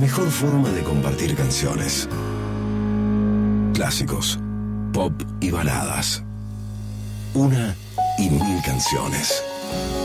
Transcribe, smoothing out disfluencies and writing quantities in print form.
mejor forma de compartir canciones. Clásicos, pop y baladas. Una y mil canciones.